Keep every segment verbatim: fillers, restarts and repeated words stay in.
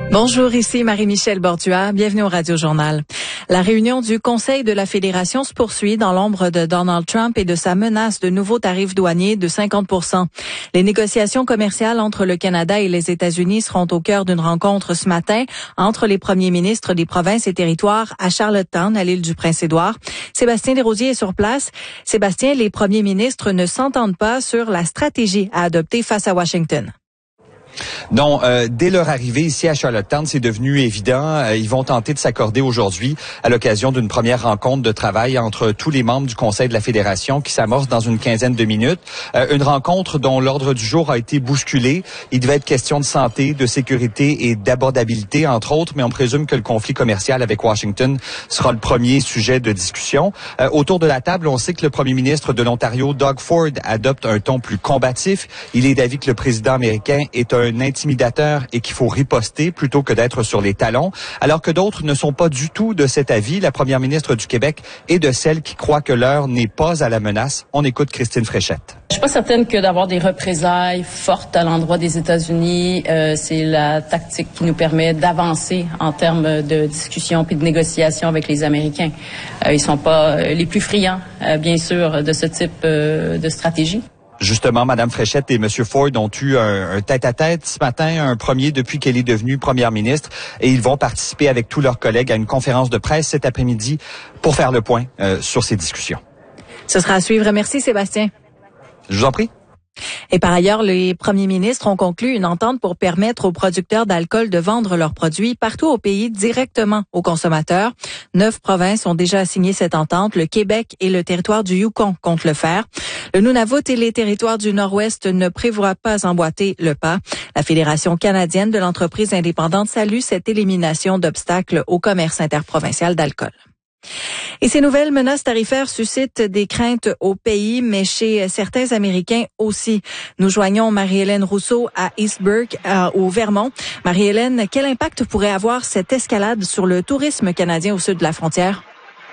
Bonjour, ici Marie-Michel Bordua. Bienvenue au Radio Journal. La réunion du Conseil de la Fédération se poursuit dans l'ombre de Donald Trump et de sa menace de nouveaux tarifs douaniers de cinquante pour cent. Les négociations commerciales entre le Canada et les États-Unis seront au cœur d'une rencontre ce matin entre les premiers ministres des provinces et territoires à Charlottetown, à l'île du Prince-Édouard. Sébastien Desrosiers est sur place. Sébastien, les premiers ministres ne s'entendent pas sur la stratégie à adopter face à Washington. Non, euh, dès leur arrivée ici à Charlottetown, c'est devenu évident. Euh, ils vont tenter de s'accorder aujourd'hui à l'occasion d'une première rencontre de travail entre tous les membres du Conseil de la Fédération qui s'amorce dans une quinzaine de minutes. Euh, une rencontre dont l'ordre du jour a été bousculé. Il devait être question de santé, de sécurité et d'abordabilité, entre autres, mais on présume que le conflit commercial avec Washington sera le premier sujet de discussion. Euh, autour de la table, on sait que le premier ministre de l'Ontario, Doug Ford, adopte un ton plus combatif. Il est d'avis que le président américain est un un intimidateur et qu'il faut riposter plutôt que d'être sur les talons, alors que d'autres ne sont pas du tout de cet avis. La première ministre du Québec est de celle qui croit que l'heure n'est pas à la menace. On écoute Christine Fréchette. Je suis pas certaine que d'avoir des représailles fortes à l'endroit des États-Unis, euh, c'est la tactique qui nous permet d'avancer en termes de discussion puis de négociation avec les Américains. Euh, ils sont pas les plus friands, euh, bien sûr, de ce type euh, de stratégie. Justement, Mme Fréchette et M. Ford ont eu un, un tête-à-tête ce matin, un premier depuis qu'elle est devenue première ministre, et ils vont participer avec tous leurs collègues à une conférence de presse cet après-midi pour faire le point euh, sur ces discussions. Ce sera à suivre. Merci, Sébastien. Je vous en prie. Et par ailleurs, les premiers ministres ont conclu une entente pour permettre aux producteurs d'alcool de vendre leurs produits partout au pays directement aux consommateurs. Neuf provinces ont déjà signé cette entente. Le Québec et le territoire du Yukon comptent le faire. Le Nunavut et les territoires du Nord-Ouest ne prévoient pas emboîter le pas. La Fédération canadienne de l'entreprise indépendante salue cette élimination d'obstacles au commerce interprovincial d'alcool. Et ces nouvelles menaces tarifaires suscitent des craintes au pays, mais chez certains Américains aussi. Nous joignons Marie-Hélène Rousseau à East Burke, euh, au Vermont. Marie-Hélène, quel impact pourrait avoir cette escalade sur le tourisme canadien au sud de la frontière?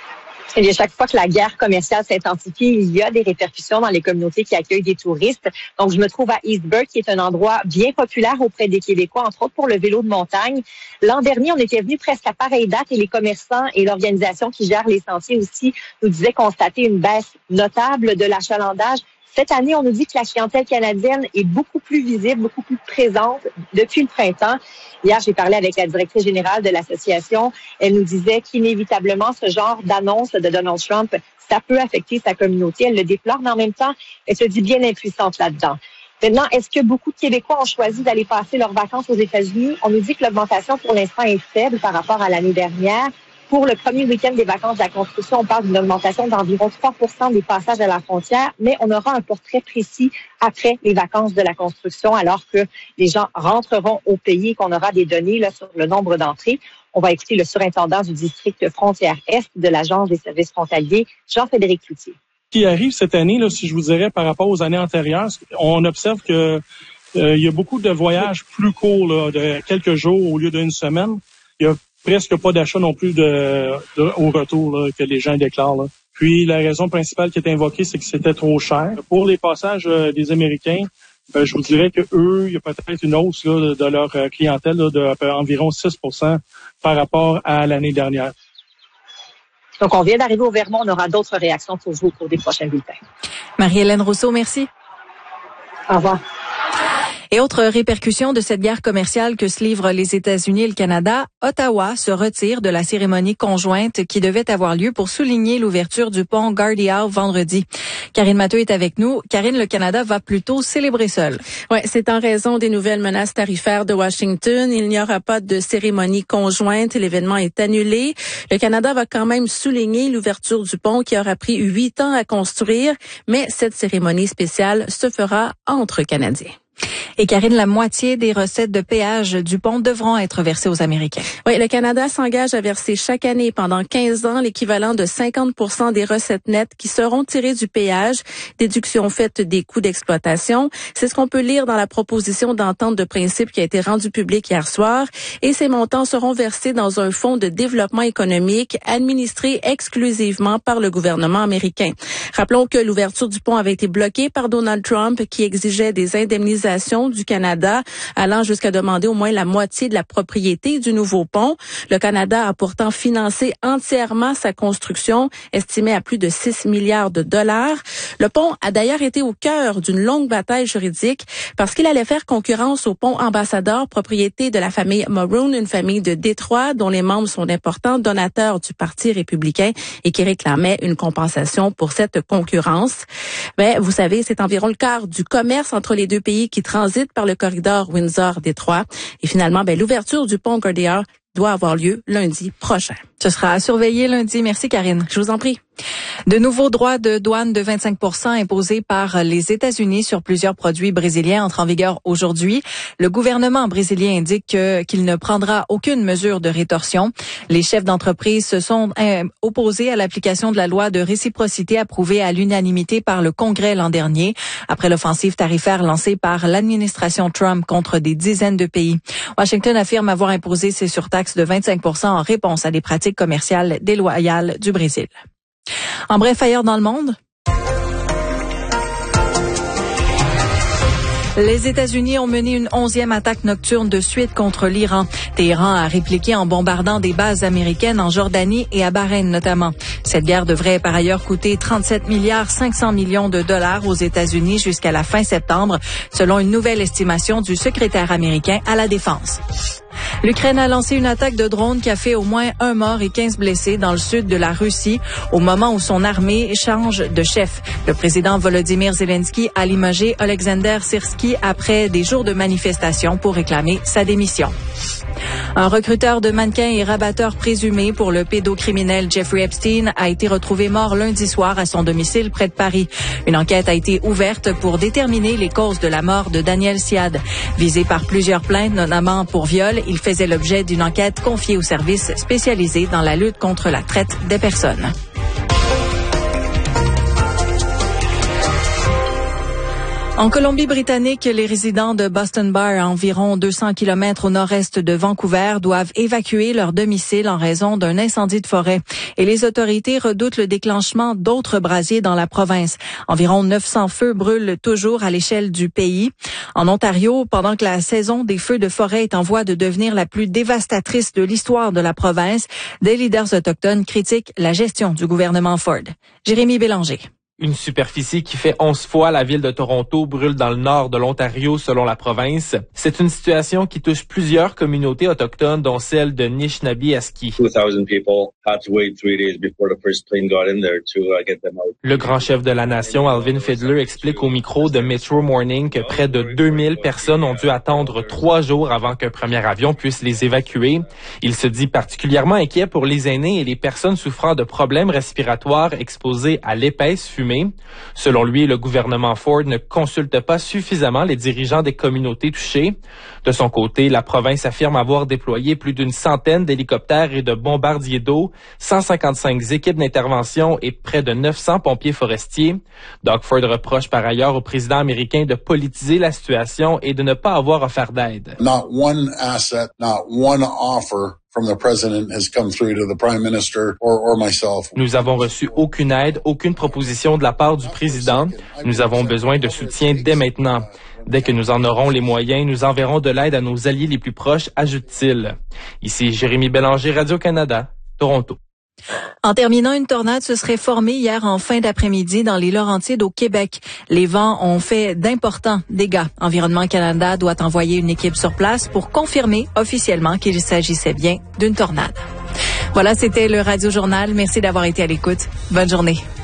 Eh bien, chaque fois que la guerre commerciale s'intensifie, il y a des répercussions dans les communautés qui accueillent des touristes. Donc, je me trouve à East Burke, qui est un endroit bien populaire auprès des Québécois, entre autres pour le vélo de montagne. L'an dernier, on était venus presque à pareille date et les commerçants et l'organisation qui gère les sentiers aussi nous disaient constater une baisse notable de l'achalandage. Cette année, on nous dit que la clientèle canadienne est beaucoup plus visible, beaucoup plus présente depuis le printemps. Hier, j'ai parlé avec la directrice générale de l'association. Elle nous disait qu'inévitablement, ce genre d'annonce de Donald Trump, ça peut affecter sa communauté. Elle le déplore, mais en même temps, elle se dit bien impuissante là-dedans. Maintenant, est-ce que beaucoup de Québécois ont choisi d'aller passer leurs vacances aux États-Unis? On nous dit que l'augmentation, pour l'instant, est faible par rapport à l'année dernière. Pour le premier week-end des vacances de la construction, on parle d'une augmentation d'environ trois pour cent des passages à la frontière, mais on aura un portrait précis après les vacances de la construction, alors que les gens rentreront au pays et qu'on aura des données là, sur le nombre d'entrées. On va écouter le surintendant du district frontière-Est de l'Agence des services frontaliers, Jean-Frédéric Cloutier. Ce qui arrive cette année, là, si je vous dirais par rapport aux années antérieures, on observe que euh, il y a beaucoup de voyages plus courts, là, de quelques jours au lieu d'une semaine. Il y a presque pas d'achat non plus de, de au retour là, que les gens déclarent. Là. Puis la raison principale qui est invoquée, c'est que c'était trop cher. Pour les passages euh, des Américains, ben, je vous dirais que eux, il y a peut-être une hausse là, de leur clientèle là, de environ six pour cent par rapport à l'année dernière. Donc on vient d'arriver au Vermont, on aura d'autres réactions pour vous au cours des prochains bulletins. Marie-Hélène Rousseau, merci. Au revoir. Et autre répercussion de cette guerre commerciale que se livrent les États-Unis et le Canada, Ottawa se retire de la cérémonie conjointe qui devait avoir lieu pour souligner l'ouverture du pont Gardie Howe vendredi. Karine Matteux est avec nous. Karine, le Canada va plutôt célébrer seul. Ouais, c'est en raison des nouvelles menaces tarifaires de Washington. Il n'y aura pas de cérémonie conjointe. L'événement est annulé. Le Canada va quand même souligner l'ouverture du pont qui aura pris huit ans à construire, mais cette cérémonie spéciale se fera entre Canadiens. Et Karine, la moitié des recettes de péage du pont devront être versées aux Américains. Oui, le Canada s'engage à verser chaque année pendant quinze ans l'équivalent de cinquante pour cent des recettes nettes qui seront tirées du péage, déduction faite des coûts d'exploitation. C'est ce qu'on peut lire dans la proposition d'entente de principe qui a été rendue publique hier soir. Et ces montants seront versés dans un fonds de développement économique administré exclusivement par le gouvernement américain. Rappelons que l'ouverture du pont avait été bloquée par Donald Trump qui exigeait des indemnisations l'organisation du Canada, allant jusqu'à demander au moins la moitié de la propriété du nouveau pont. Le Canada a pourtant financé entièrement sa construction, estimée à plus de six milliards de dollars. Le pont a d'ailleurs été au cœur d'une longue bataille juridique parce qu'il allait faire concurrence au pont Ambassador, propriété de la famille Mulroney, une famille de Détroit dont les membres sont d'importants donateurs du Parti républicain et qui réclamaient une compensation pour cette concurrence. Mais vous savez, c'est environ le quart du commerce entre les deux pays qui transite par le corridor Windsor-Détroit. Et finalement, ben, l'ouverture du pont Gordillard doit avoir lieu lundi prochain. Ce sera à surveiller lundi. Merci, Karine. Je vous en prie. De nouveaux droits de douane de vingt-cinq pour cent imposés par les États-Unis sur plusieurs produits brésiliens entrent en vigueur aujourd'hui. Le gouvernement brésilien indique que, qu'il ne prendra aucune mesure de rétorsion. Les chefs d'entreprise se sont euh, opposés à l'application de la loi de réciprocité approuvée à l'unanimité par le Congrès l'an dernier, après l'offensive tarifaire lancée par l'administration Trump contre des dizaines de pays. Washington affirme avoir imposé ces surtaxes de vingt-cinq pour cent en réponse à des pratiques commerciales déloyales du Brésil. En bref, ailleurs dans le monde, les États-Unis ont mené une onzième attaque nocturne de suite contre l'Iran. Téhéran a répliqué en bombardant des bases américaines en Jordanie et à Bahreïn notamment. Cette guerre devrait par ailleurs coûter trente-sept milliards cinq cents millions de dollars aux États-Unis jusqu'à la fin septembre, selon une nouvelle estimation du secrétaire américain à la Défense. L'Ukraine a lancé une attaque de drone qui a fait au moins un mort et quinze blessés dans le sud de la Russie au moment où son armée change de chef. Le président Volodymyr Zelensky a limogé Alexander Syrski après des jours de manifestations pour réclamer sa démission. Un recruteur de mannequins et rabatteur présumé pour le pédocriminel Jeffrey Epstein a été retrouvé mort lundi soir à son domicile près de Paris. Une enquête a été ouverte pour déterminer les causes de la mort de Daniel Siad. Visé par plusieurs plaintes, notamment pour viol, il faisait l'objet d'une enquête confiée aux services spécialisés dans la lutte contre la traite des personnes. En Colombie-Britannique, les résidents de Boston Bar, à environ deux cents kilomètres au nord-est de Vancouver, doivent évacuer leur domicile en raison d'un incendie de forêt. Et les autorités redoutent le déclenchement d'autres brasiers dans la province. Environ neuf cents feux brûlent toujours à l'échelle du pays. En Ontario, pendant que la saison des feux de forêt est en voie de devenir la plus dévastatrice de l'histoire de la province, des leaders autochtones critiquent la gestion du gouvernement Ford. Jérémy Bélanger. Une superficie qui fait onze fois la ville de Toronto brûle dans le nord de l'Ontario selon la province. C'est une situation qui touche plusieurs communautés autochtones, dont celle de Nishnabie-Aski. Le grand chef de la nation, Alvin Fiddler, explique au micro de Metro Morning que près de deux mille personnes ont dû attendre trois jours avant qu'un premier avion puisse les évacuer. Il se dit particulièrement inquiet pour les aînés et les personnes souffrant de problèmes respiratoires exposées à l'épaisse fumée. Selon lui, le gouvernement Ford ne consulte pas suffisamment les dirigeants des communautés touchées. De son côté, la province affirme avoir déployé plus d'une centaine d'hélicoptères et de bombardiers d'eau, cent cinquante-cinq équipes d'intervention et près de neuf cents pompiers forestiers. Doug Ford reproche par ailleurs au président américain de politiser la situation et de ne pas avoir offert d'aide. Not one asset, not one offer from the president has come through to the prime minister or, or myself. Nous avons reçu aucune aide, aucune proposition de la part du président. Nous avons besoin de soutien dès maintenant. Dès que nous en aurons les moyens, nous enverrons de l'aide à nos alliés les plus proches, ajoute-t-il. Ici Jérémy Bélanger, Radio-Canada, Toronto. En terminant, une tornade se serait formée hier en fin d'après-midi dans les Laurentides au Québec. Les vents ont fait d'importants dégâts. Environnement Canada doit envoyer une équipe sur place pour confirmer officiellement qu'il s'agissait bien d'une tornade. Voilà, c'était le Radio Journal. Merci d'avoir été à l'écoute. Bonne journée.